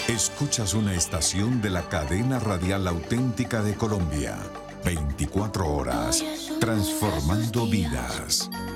Escuchas una estación de la cadena radial auténtica de Colombia. 24 horas, transformando vidas.